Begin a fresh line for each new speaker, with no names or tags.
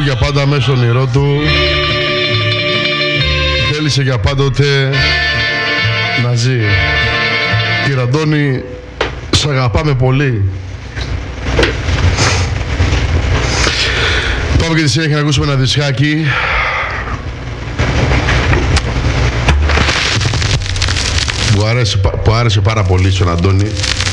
για πάντα μέσα στον όνειρό του. Θέλησε για πάντοτε να ζει. Κύριε Αντώνη, σ' αγαπάμε πολύ. Πάμε και τη συνέχεια να ακούσουμε ένα δισκάκι που άρεσε πάρα πολύ στον Αντώνη.